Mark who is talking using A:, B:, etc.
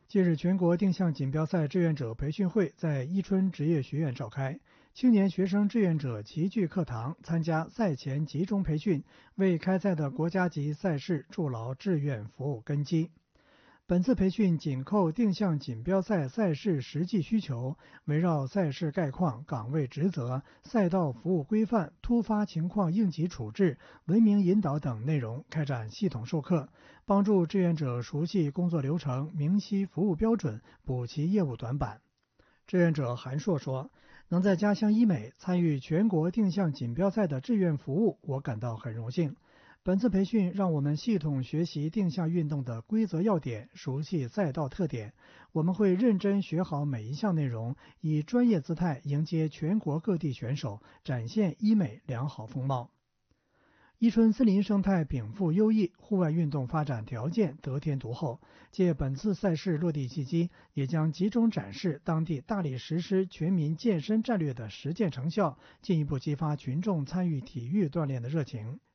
A: 近日，全国定向锦标赛志愿者培训会在伊春职业学院召开，青年学生志愿者齐聚课堂，参加赛前集中培训，为开赛的国家级赛事筑牢志愿服务根基。本次培训紧扣定向锦标赛赛事实际需求，围绕赛事概况、岗位职责、赛道服务规范、突发情况应急处置、文明引导等内容开展系统授课，帮助志愿者熟悉工作流程，明晰服务标准，补齐业务短板。志愿者韩硕说：“能在家乡医美参与全国定向锦标赛的志愿服务，我感到很荣幸。本次培训让我们系统学习定向运动的规则要点，熟悉赛道特点。我们会认真学好每一项内容，以专业姿态迎接全国各地选手，展现医美良好风貌。”伊春森林生态禀赋优异，户外运动发展条件得天独厚。借本次赛事落地契机，也将集中展示当地大力实施全民健身战略的实践成效，进一步激发群众参与体育锻炼的热情。